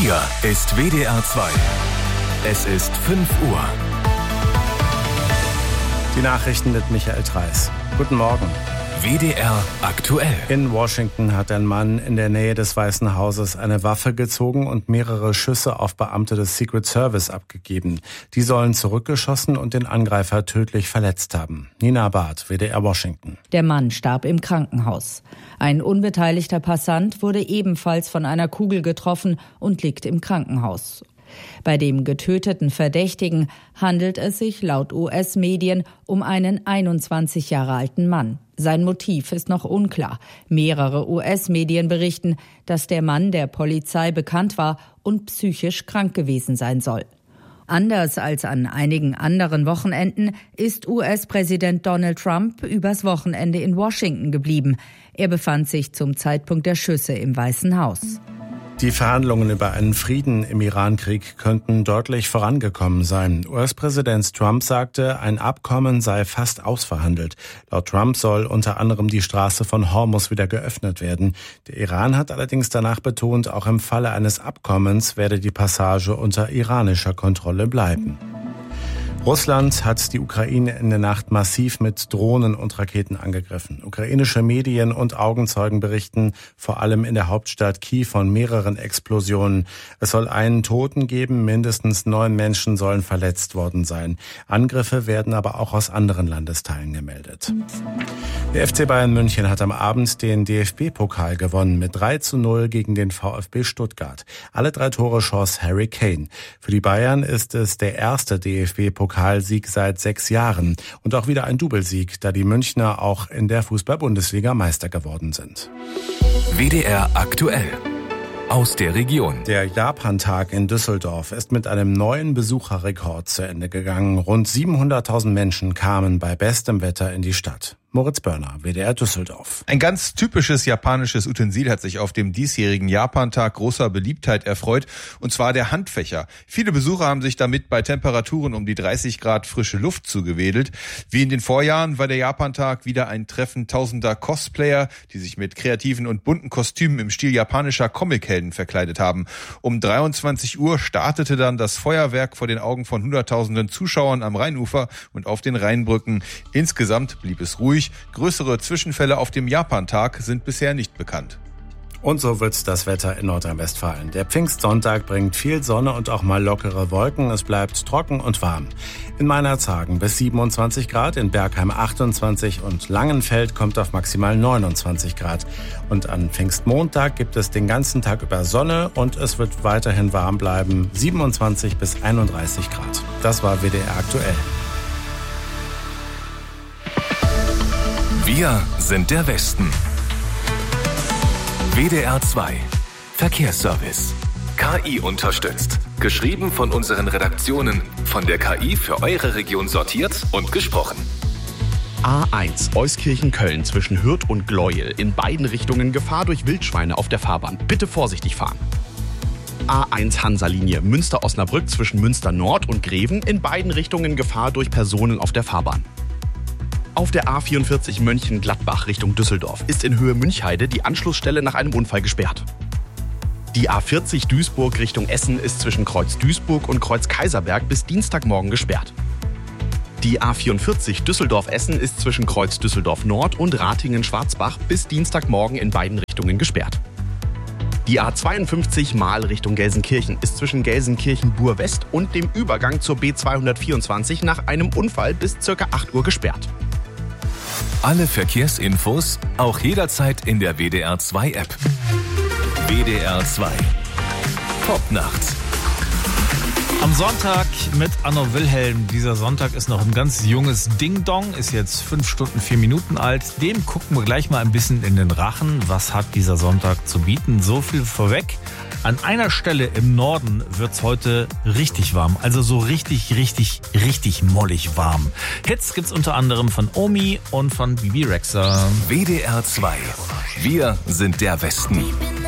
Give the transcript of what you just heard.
Hier ist WDR 2. Es ist 5 Uhr. Die Nachrichten mit Michael Treis. Guten Morgen. WDR aktuell. In Washington hat ein Mann in der Nähe des Weißen Hauses eine Waffe gezogen und mehrere Schüsse auf Beamte des Secret Service abgegeben. Die sollen zurückgeschossen und den Angreifer tödlich verletzt haben. Nina Barth, WDR Washington. Der Mann starb im Krankenhaus. Ein unbeteiligter Passant wurde ebenfalls von einer Kugel getroffen und liegt im Krankenhaus. Bei dem getöteten Verdächtigen handelt es sich laut US-Medien um einen 21 Jahre alten Mann. Sein Motiv ist noch unklar. Mehrere US-Medien berichten, dass der Mann der Polizei bekannt war und psychisch krank gewesen sein soll. Anders als an einigen anderen Wochenenden ist US-Präsident Donald Trump übers Wochenende in Washington geblieben. Er befand sich zum Zeitpunkt der Schüsse im Weißen Haus. Die Verhandlungen über einen Frieden im Irankrieg könnten deutlich vorangekommen sein. US-Präsident Trump sagte, ein Abkommen sei fast ausverhandelt. Laut Trump soll unter anderem die Straße von Hormuz wieder geöffnet werden. Der Iran hat allerdings danach betont, auch im Falle eines Abkommens werde die Passage unter iranischer Kontrolle bleiben. Russland hat die Ukraine in der Nacht massiv mit Drohnen und Raketen angegriffen. Ukrainische Medien und Augenzeugen berichten vor allem in der Hauptstadt Kiew von mehreren Explosionen. Es soll einen Toten geben, mindestens 9 Menschen sollen verletzt worden sein. Angriffe werden aber auch aus anderen Landesteilen gemeldet. Der FC Bayern München hat am Abend den DFB-Pokal gewonnen mit 3:0 gegen den VfB Stuttgart. Alle 3 Tore schoss Harry Kane. Für die Bayern ist es der erste DFB-Pokalsieg seit 6 Jahren und auch wieder ein Doublesieg, da die Münchner auch in der Fußball-Bundesliga Meister geworden sind. WDR aktuell. Aus der Region. Der Japantag in Düsseldorf ist mit einem neuen Besucherrekord zu Ende gegangen. Rund 700.000 Menschen kamen bei bestem Wetter in die Stadt. Moritz Börner, WDR Düsseldorf. Ein ganz typisches japanisches Utensil hat sich auf dem diesjährigen Japantag großer Beliebtheit erfreut, und zwar der Handfächer. Viele Besucher haben sich damit bei Temperaturen um die 30 Grad frische Luft zugewedelt. Wie in den Vorjahren war der Japantag wieder ein Treffen tausender Cosplayer, die sich mit kreativen und bunten Kostümen im Stil japanischer Comichelden verkleidet haben. Um 23 Uhr startete dann das Feuerwerk vor den Augen von hunderttausenden Zuschauern am Rheinufer und auf den Rheinbrücken. Insgesamt blieb es ruhig. Größere Zwischenfälle auf dem Japantag sind bisher nicht bekannt. Und so wird das Wetter in Nordrhein-Westfalen. Der Pfingstsonntag bringt viel Sonne und auch mal lockere Wolken. Es bleibt trocken und warm. In Meinerzhagen bis 27 Grad, in Bergheim 28 und Langenfeld kommt auf maximal 29 Grad. Und an Pfingstmontag gibt es den ganzen Tag über Sonne und es wird weiterhin warm bleiben, 27 bis 31 Grad. Das war WDR aktuell. Wir sind der Westen. WDR 2. Verkehrsservice. KI unterstützt. Geschrieben von unseren Redaktionen. Von der KI für eure Region sortiert und gesprochen. A1 Euskirchen-Köln zwischen Hürth und Gleuel. In beiden Richtungen Gefahr durch Wildschweine auf der Fahrbahn. Bitte vorsichtig fahren. A1 Hansa-Linie Münster-Osnabrück zwischen Münster Nord und Greven. In beiden Richtungen Gefahr durch Personen auf der Fahrbahn. Auf der A44 Mönchengladbach Richtung Düsseldorf ist in Höhe Münchheide die Anschlussstelle nach einem Unfall gesperrt. Die A40 Duisburg Richtung Essen ist zwischen Kreuz Duisburg und Kreuz Kaiserberg bis Dienstagmorgen gesperrt. Die A44 Düsseldorf-Essen ist zwischen Kreuz Düsseldorf Nord und Ratingen-Schwarzbach bis Dienstagmorgen in beiden Richtungen gesperrt. Die A52 Mahl Richtung Gelsenkirchen ist zwischen Gelsenkirchen-Bur West und dem Übergang zur B224 nach einem Unfall bis ca. 8 Uhr gesperrt. Alle Verkehrsinfos auch jederzeit in der WDR 2 App. WDR 2. Top nachts. Am Sonntag mit Anno Wilhelm. Dieser Sonntag ist noch ein ganz junges Ding-Dong, ist jetzt 5 Stunden 4 Minuten alt. Dem gucken wir gleich mal ein bisschen in den Rachen. Was hat dieser Sonntag zu bieten? So viel vorweg. An einer Stelle im Norden wird's heute richtig warm. Also so richtig mollig warm. Hits gibt's unter anderem von Omi und von Bibi Rexha. WDR 2. Wir sind der Westen.